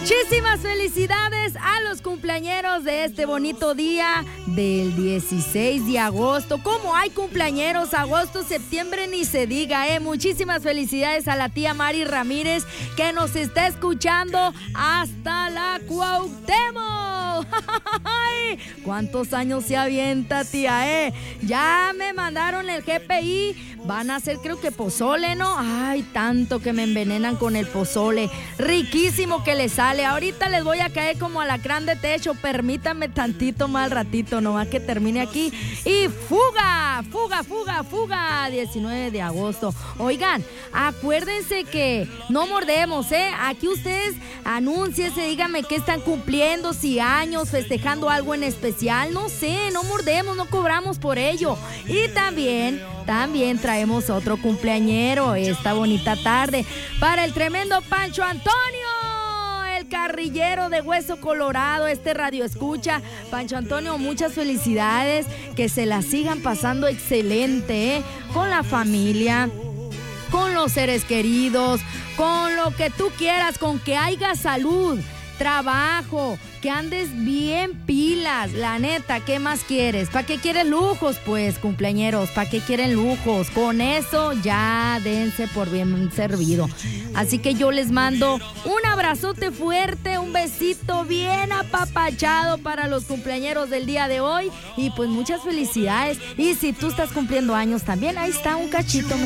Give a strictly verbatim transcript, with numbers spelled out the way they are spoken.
Muchísimas felicidades a los cumpleañeros de este bonito día del dieciséis de agosto. ¿Cómo hay cumpleañeros? Agosto, septiembre, ni se diga, ¿eh? Muchísimas felicidades a la tía Mari Ramírez, que nos está escuchando hasta la Cuauhtémoc. ¿Cuántos años se avienta, tía, eh? Ya me mandaron el G P I. Van a hacer, creo que pozole, ¿no? Ay, tanto que me envenenan con el pozole. Riquísimo que le sale. Ahorita les voy a caer como alacrán de techo. Permítanme tantito más ratito, nomás que termine aquí. Y fuga, fuga, fuga, fuga. diecinueve de agosto. Oigan, acuérdense que no mordemos, ¿eh? Aquí ustedes anúnciense, díganme qué están cumpliendo, si años, festejando algo en especial. No sé, no mordemos, no cobramos por ello. Y también, también traemos otro cumpleañero esta bonita tarde para el tremendo Pancho Antonio, el carrillero de Hueso Colorado, este radio escucha. Pancho Antonio, muchas felicidades, que se la sigan pasando excelente, ¿eh? Con la familia, con los seres queridos, con lo que tú quieras, con que haya salud, trabajo, que andes bien pilas, la neta, ¿qué más quieres? ¿Para qué quieres lujos? Pues, cumpleañeros, ¿para qué quieren lujos? Con eso ya dense por bien servido. Así que yo les mando un abrazote fuerte, un besito bien apapachado para los cumpleañeros del día de hoy y pues muchas felicidades. Y si tú estás cumpliendo años también, ahí está un cachito.